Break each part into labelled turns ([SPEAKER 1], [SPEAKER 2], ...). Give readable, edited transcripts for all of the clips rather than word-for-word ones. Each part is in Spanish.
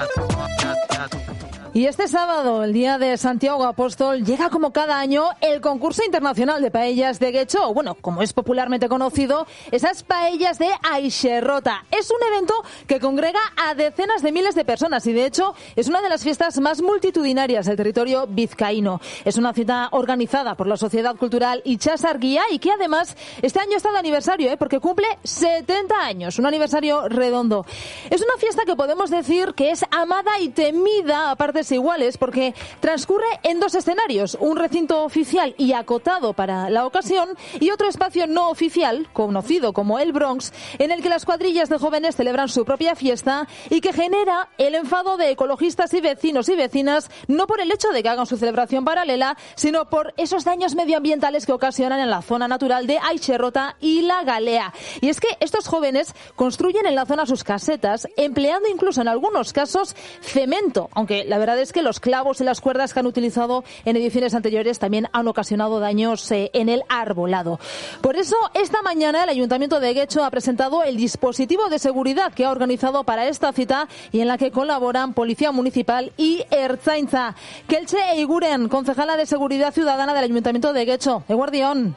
[SPEAKER 1] Y este sábado, el día de Santiago Apóstol, llega como cada año el concurso internacional de paellas de Getxo, o bueno, como es popularmente conocido, esas paellas de Aixerrota. Es un evento que congrega a decenas de miles de personas y de hecho es una de las fiestas más multitudinarias del territorio vizcaíno. Es una cita organizada por la Sociedad Cultural Itsasargia y que además este año está de aniversario, porque cumple 70 años, un aniversario redondo. Es una fiesta que podemos decir que es amada y temida a partes iguales porque transcurre en dos escenarios, un recinto oficial y acotado para la ocasión y otro espacio no oficial, conocido como el Bronx, en el que las cuadrillas de jóvenes celebran su propia fiesta y que genera el enfado de ecologistas y vecinos y vecinas, no por el hecho de que hagan su celebración paralela, sino por esos daños medioambientales que ocasionan en la zona natural de Aixerrota y la Galea. Y es que estos jóvenes construyen en la zona sus casetas, empleando incluso en algunos casos cemento, aunque la verdad es que los clavos y las cuerdas que han utilizado en ediciones anteriores también han ocasionado daños en el arbolado. Por eso, esta mañana el Ayuntamiento de Getxo ha presentado el dispositivo de seguridad que ha organizado para esta cita y en la que colaboran Policía Municipal y Ertzaintza. Keltxe Eiguren, concejala de Seguridad Ciudadana del Ayuntamiento de Getxo. Eguardión.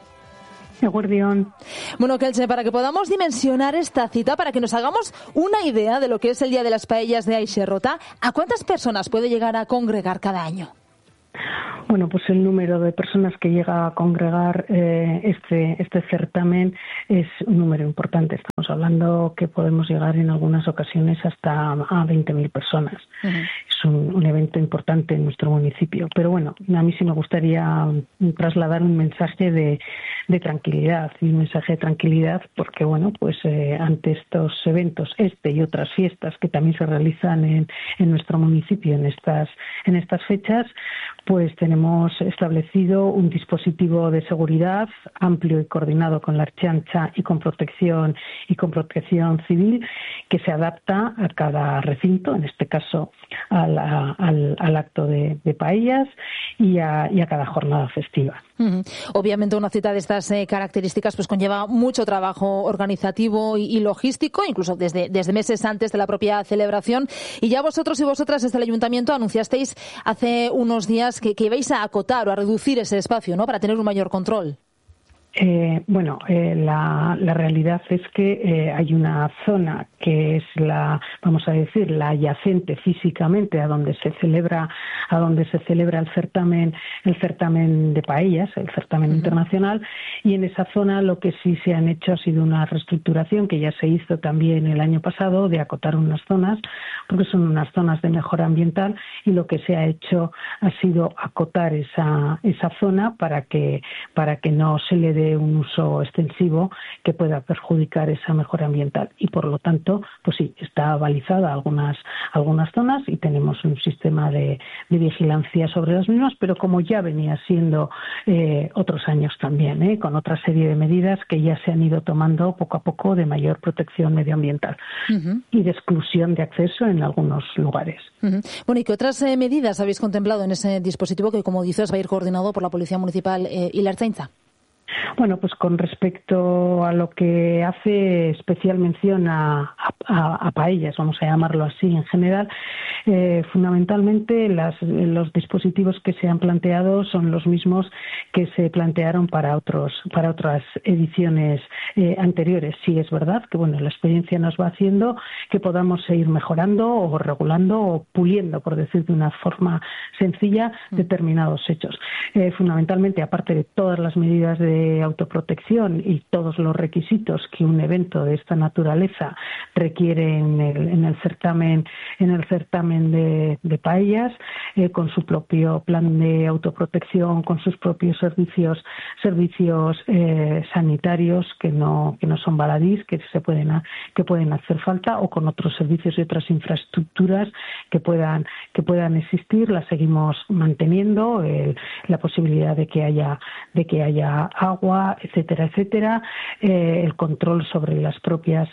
[SPEAKER 1] Bueno, Keltxe, para que podamos dimensionar esta cita, para que nos hagamos una idea de lo que es el Día de las Paellas de Aixerrota, ¿a cuántas personas puede llegar a congregar cada año?
[SPEAKER 2] Bueno, pues el número de personas que llega a congregar este certamen es un número importante. Estamos hablando que podemos llegar en algunas ocasiones hasta a 20.000 personas. Uh-huh. Es un evento importante en nuestro municipio. Pero bueno, a mí sí me gustaría trasladar un mensaje de tranquilidad, y un mensaje de tranquilidad porque, bueno, pues ante estos eventos, y otras fiestas que también se realizan en nuestro municipio en estas fechas, pues tenemos establecido un dispositivo de seguridad amplio y coordinado con la Ertzaintza y con protección civil que se adapta a cada recinto, en este caso al acto de paellas y a cada jornada festiva.
[SPEAKER 1] Uh-huh. Obviamente una cita de estas características pues conlleva mucho trabajo organizativo y logístico, incluso desde meses antes de la propia celebración. Y ya vosotros y vosotras desde el Ayuntamiento anunciasteis hace unos días que ibais a acotar o a reducir ese espacio, ¿no?, para tener un mayor control.
[SPEAKER 2] La realidad es que hay una zona que es la adyacente físicamente a donde se celebra el certamen de paellas, el certamen uh-huh. internacional, y en esa zona lo que sí se han hecho ha sido una reestructuración que ya se hizo también el año pasado, de acotar unas zonas, porque son unas zonas de mejora ambiental, y lo que se ha hecho ha sido acotar esa zona para que no se le dé un uso extensivo que pueda perjudicar esa mejora ambiental, y por lo tanto pues sí, está balizada algunas zonas y tenemos un sistema de vigilancia sobre las mismas, pero como ya venía siendo otros años también, con otra serie de medidas que ya se han ido tomando poco a poco de mayor protección medioambiental uh-huh. y de exclusión de acceso en algunos lugares.
[SPEAKER 1] Uh-huh. Bueno, ¿y qué otras medidas habéis contemplado en ese dispositivo que, como dices, va a ir coordinado por la Policía Municipal y la Ertzaintza?
[SPEAKER 2] Bueno, pues con respecto a lo que hace especial mención a paellas, vamos a llamarlo así en general, fundamentalmente los dispositivos que se han planteado son los mismos que se plantearon para otras ediciones anteriores. Sí, es verdad que bueno, la experiencia nos va haciendo que podamos seguir mejorando o regulando o puliendo, por decir de una forma sencilla, determinados hechos. Fundamentalmente, aparte de todas las medidas de autoprotección y todos los requisitos que un evento de esta naturaleza requiere en el certamen de paellas, con su propio plan de autoprotección, con sus propios servicios sanitarios que no son baladís, que pueden hacer falta, o con otros servicios y otras infraestructuras que puedan existir. Las seguimos manteniendo, la posibilidad de que haya agua, etcétera, el control sobre las propias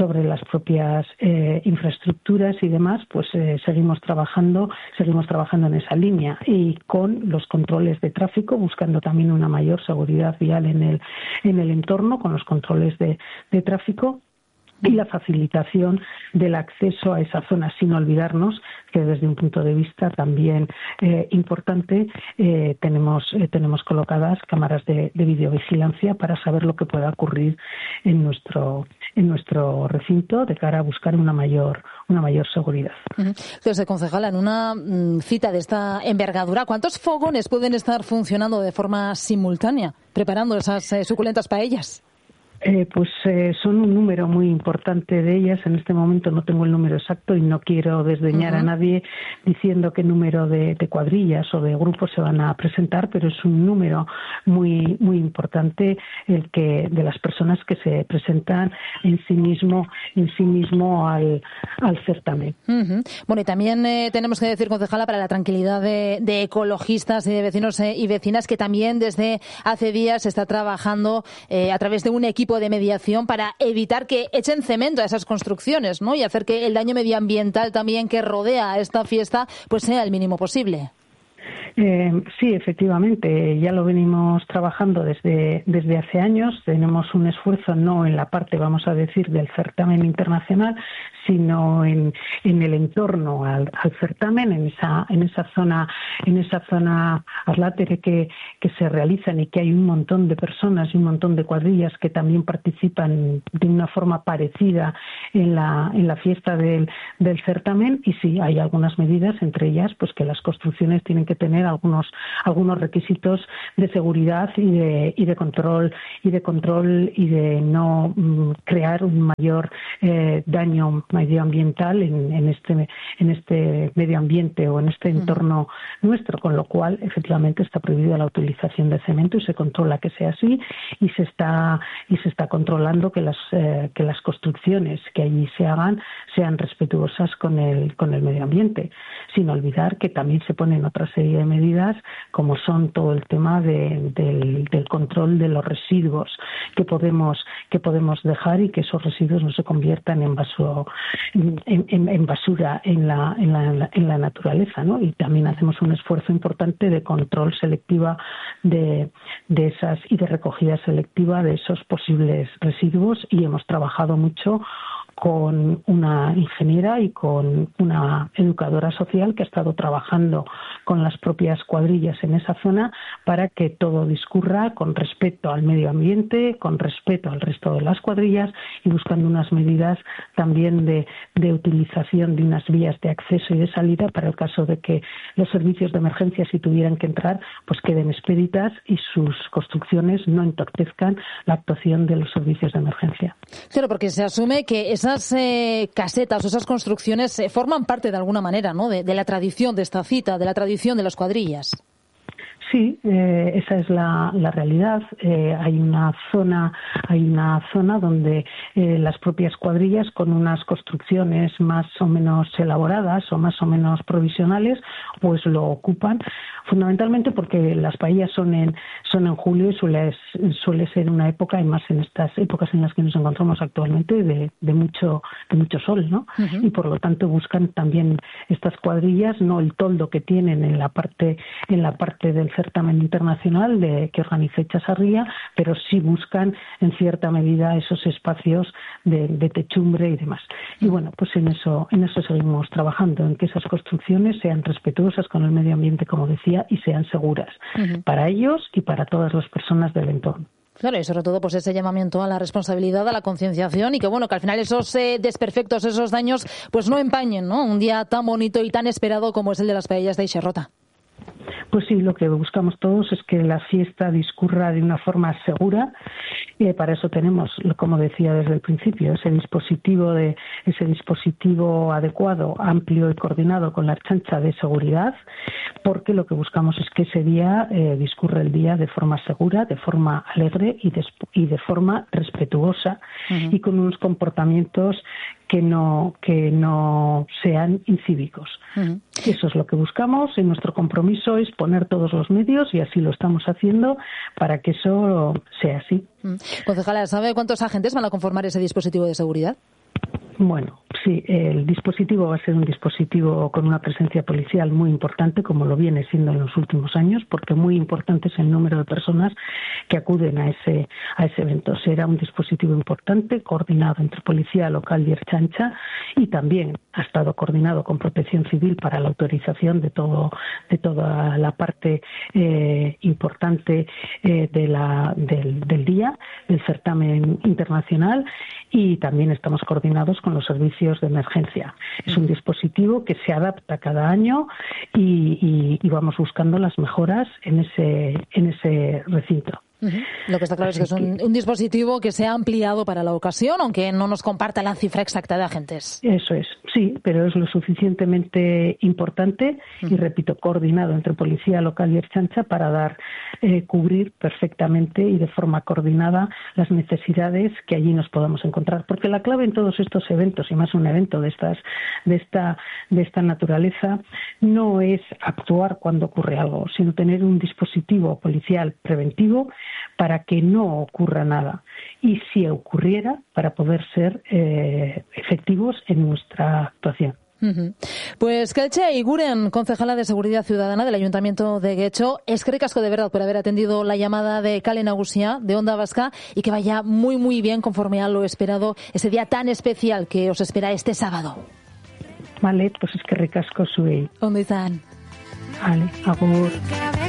[SPEAKER 2] infraestructuras y demás, pues seguimos trabajando en esa línea, y con los controles de tráfico, buscando también una mayor seguridad vial en el entorno, con los controles de tráfico, y la facilitación del acceso a esa zona, sin olvidarnos que desde un punto de vista también importante tenemos colocadas cámaras de videovigilancia para saber lo que pueda ocurrir en nuestro recinto de cara a buscar una mayor seguridad.
[SPEAKER 1] Entonces, concejala, en una cita de esta envergadura, ¿cuántos fogones pueden estar funcionando de forma simultánea preparando esas suculentas paellas?
[SPEAKER 2] Son un número muy importante de ellas. En este momento no tengo el número exacto y no quiero desdeñar a nadie diciendo qué número de cuadrillas o de grupos se van a presentar, pero es un número muy muy importante el que de las personas que se presentan en sí mismo al certamen.
[SPEAKER 1] Bueno, y también tenemos que decir, concejala, para la tranquilidad de ecologistas y de vecinos y vecinas, que también desde hace días se está trabajando a través de un equipo de mediación para evitar que echen cemento a esas construcciones, ¿no? Y hacer que el daño medioambiental también que rodea a esta fiesta pues sea el mínimo posible.
[SPEAKER 2] Sí, efectivamente, ya lo venimos trabajando desde hace años. Tenemos un esfuerzo no en la parte, vamos a decir, del certamen internacional, sino en el entorno al certamen, en esa zona Arlátere que se realizan y que hay un montón de personas y un montón de cuadrillas que también participan de una forma parecida en la fiesta del certamen. Y sí, hay algunas medidas, entre ellas pues que las construcciones tienen que tener algunos requisitos de seguridad y de control y de no crear un mayor daño medioambiental en este medio ambiente o en este entorno nuestro, con lo cual efectivamente está prohibida la utilización de cemento y se controla que sea así, y se está controlando que las construcciones que allí se hagan sean respetuosas con el medio ambiente, sin olvidar que también se ponen otra serie de medidas como son todo el tema del control de los residuos que podemos dejar y que esos residuos no se conviertan en basura en la naturaleza, ¿no? Y también hacemos un esfuerzo importante de control selectiva de esas y de recogida selectiva de esos posibles residuos, y hemos trabajado mucho con una ingeniera y con una educadora social que ha estado trabajando con las propias cuadrillas en esa zona para que todo discurra con respeto al medio ambiente, con respeto al resto de las cuadrillas, y buscando unas medidas también de utilización de unas vías de acceso y de salida para el caso de que los servicios de emergencia, si tuvieran que entrar, pues queden expeditas y sus construcciones no entorpezcan la actuación de los servicios de emergencia.
[SPEAKER 1] Claro, porque se asume que esas casetas o esas construcciones forman parte de alguna manera, ¿no?, de la tradición de esta cita, de la tradición de las cuadrillas.
[SPEAKER 2] Sí, esa es la realidad. Hay una zona donde las propias cuadrillas, con unas construcciones más o menos elaboradas o más o menos provisionales, pues lo ocupan, fundamentalmente porque las paellas son en julio y suele ser una época, y más en estas épocas en las que nos encontramos actualmente, de mucho sol, ¿no? Y por lo tanto buscan también estas cuadrillas, no el toldo que tienen en la parte del certamen internacional que organiza Itxasarría, pero sí buscan en cierta medida esos espacios de techumbre y demás. Y bueno, pues en eso seguimos trabajando, en que esas construcciones sean respetuosas con el medio ambiente, como decía, y sean seguras para ellos y para todas las personas del entorno.
[SPEAKER 1] Claro, y sobre todo pues ese llamamiento a la responsabilidad, a la concienciación, y que bueno, que al final esos desperfectos, esos daños, pues no empañen, ¿no?, un día tan bonito y tan esperado como es el de las paellas de Aixerrota.
[SPEAKER 2] Pues sí, lo que buscamos todos es que la fiesta discurra de una forma segura. Para eso tenemos, como decía desde el principio, ese dispositivo adecuado, amplio y coordinado con la Ertzaintza de seguridad, porque lo que buscamos es que ese día discurra el día de forma segura, de forma alegre y de forma respetuosa, y con unos comportamientos que no sean incívicos. Eso es lo que buscamos, y nuestro compromiso es poner todos los medios, y así lo estamos haciendo, para que eso sea así.
[SPEAKER 1] Concejala, ¿sabe cuántos agentes van a conformar ese dispositivo de seguridad?
[SPEAKER 2] Bueno, sí, el dispositivo va a ser un dispositivo con una presencia policial muy importante, como lo viene siendo en los últimos años, porque muy importante es el número de personas que acuden a ese evento. Será un dispositivo importante, coordinado entre policía local y Ertzaintza, y también ha estado coordinado con Protección Civil para la autorización de toda la parte importante del día, del certamen internacional, y también estamos coordinados con los servicios de emergencia. Es un dispositivo que se adapta cada año y vamos buscando las mejoras en ese recinto.
[SPEAKER 1] Lo que está claro es que es un dispositivo que se ha ampliado para la ocasión, aunque no nos comparta la cifra exacta de agentes.
[SPEAKER 2] Eso es, sí, pero es lo suficientemente importante y, repito, coordinado entre policía local y Ertzaintza para cubrir perfectamente y de forma coordinada las necesidades que allí nos podamos encontrar. Porque la clave en todos estos eventos, y más un evento de esta naturaleza, no es actuar cuando ocurre algo, sino tener un dispositivo policial preventivo para que no ocurra nada, y si ocurriera, para poder ser efectivos en nuestra actuación.
[SPEAKER 1] Pues Keltxe Iguren, concejala de Seguridad Ciudadana del Ayuntamiento de Getxo, eskerrik asko de verdad por haber atendido la llamada de Kale Nagusia, de Onda Vasca, y que vaya muy muy bien conforme a lo esperado ese día tan especial que os espera este sábado.
[SPEAKER 2] Vale, pues eskerrik asko zuei.
[SPEAKER 1] Ondo izan.
[SPEAKER 2] Vale, agur.